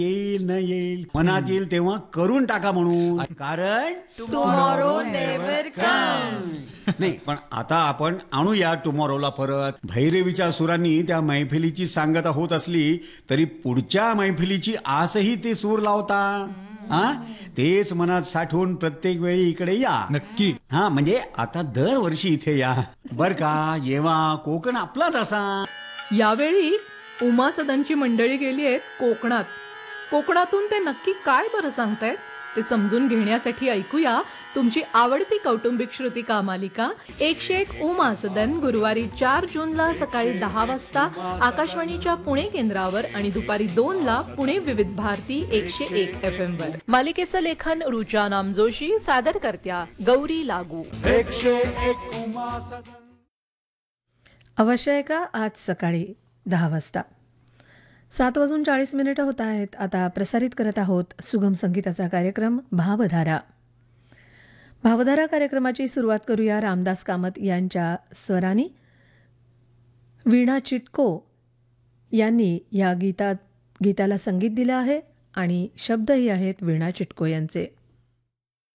येईल न येईल, मनात येईल तेव्हा करून टाका म्हणून, कारण टुमॉरो नेव्हर कम्स. नाही. पण आता आपण आणूया टुमॉरोला परत. भैरवीच्या सुरांनी त्या मैफिलीची सांगता होत असली तरी पुढच्या मैफिलीची आसही ते सूर लावता. हा, तेच मनात साठवून प्रत्येक वेळी इकडे या. नक्की. हा, म्हणजे आता दरवर्षी इथे या बर का. येवा, कोकण आपलाच असा. यावेळी उमा सदनची मंडळी गेली आहेत कोकणात. कोकणातून ते नक्की काय बरं सांगतायत ते समजून घेण्यासाठी ऐकूया तुमची आवडती कौटुंबिक श्रुतिका मालिका 101 उमा सदन, गुरुवारी 4 जूनला सकाळी 10 वाजता आकाशवाणीच्या पुणे केंद्रावर आणि दुपारी 2 ला पुणे विविध भारती 101 FM वर. मालिकेचं लेखन रुचा नामजोशी, सादर करत्या गौरी लागू. 101 उमा सदन. अवश्य आहे का आज सकाळी 10 वाजता. 7:40 होत आहेत. आता प्रसारित करत आहोत सुगम संगीताचा कार्यक्रम भावधारा. भावधारा कार्यक्रमाची सुरुवात करूया रामदास कामत यांच्या स्वरांनी. वीणा चिटको यांनी या गीताला संगीत दिलं आहे आणि शब्दही आहेत वीणा चिटको यांचे.